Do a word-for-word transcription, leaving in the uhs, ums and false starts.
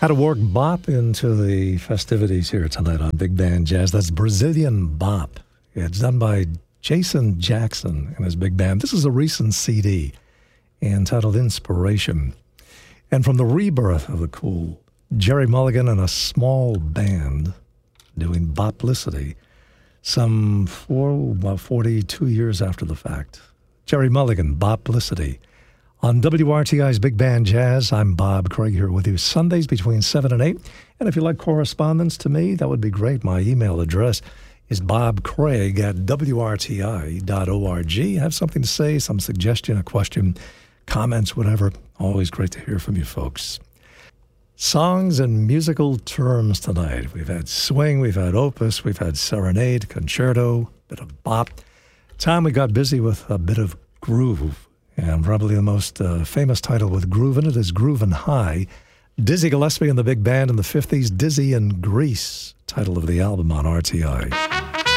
How to work bop into the festivities here tonight on Big Band Jazz. That's Brazilian Bop. It's done by Jason Jackson and his big band. This is a recent C D entitled Inspiration. And from the rebirth of the cool, Gerry Mulligan and a small band doing Boplicity some four, about forty-two years after the fact. Gerry Mulligan, Boplicity. On W R T I's Big Band Jazz, I'm Bob Craig here with you Sundays between seven and eight. And if you like correspondence to me, that would be great. My email address is bobcraig at w r t i dot org. Have something to say, some suggestion, a question, comments, whatever. Always great to hear from you folks. Songs and musical terms tonight. We've had swing, we've had opus, we've had serenade, concerto, bit of bop. Time we got busy with a bit of groove. And probably the most uh, famous title with groove in it is Groovin' High. Dizzy Gillespie and the big band in the fifties, Dizzy in Grease, title of the album on R T I.